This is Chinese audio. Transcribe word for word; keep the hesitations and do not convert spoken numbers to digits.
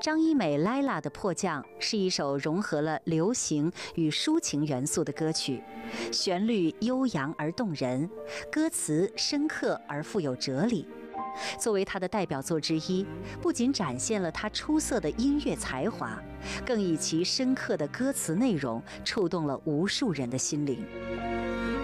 张一美 Lila 的迫降是一首融合了流行与抒情元素的歌曲，旋律悠扬而动人，歌词深刻而富有哲理。作为他的代表作之一，不仅展现了他出色的音乐才华，更以其深刻的歌词内容触动了无数人的心灵。